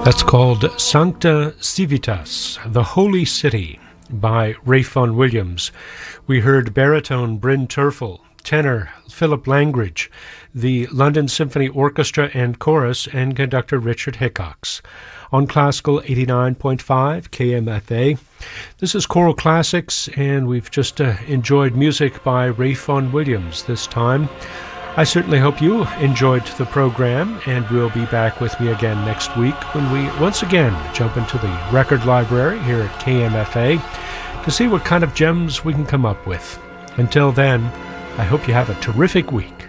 That's called Sancta Civitas, the Holy City, by Ralph Vaughan Williams. We heard baritone Bryn Terfel, tenor Philip Langridge, the London Symphony Orchestra and Chorus, and conductor Richard Hickox. On Classical 89.5 KMFA. This is Choral Classics, and we've just enjoyed music by Ralph Vaughan Williams this time. I certainly hope you enjoyed the program, and we'll be back with me again next week when we once again jump into the record library here at KMFA to see what kind of gems we can come up with. Until then, I hope you have a terrific week.